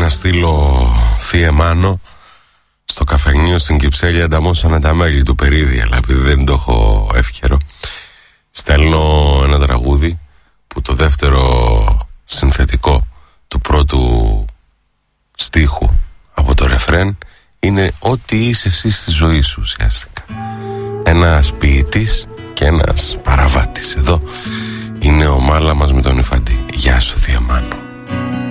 να στείλω Θεία Μάνο στο καφενείο στην Κυψέλη. Ανταμώσανε τα μέλη του Περίδη, αλλά επειδή δεν το έχω εύκαιρο, στέλνω ένα τραγούδι που το δεύτερο συνθετικό του πρώτου στίχου από το ρεφρέν είναι ό,τι είσαι εσύ στη ζωή σου ουσιαστικά. Ένας ποιητής και ένας παραβάτης. Εδώ είναι ο Μάλαμας με τον Ιφαντή. Γεια σου Θεία Μάνο.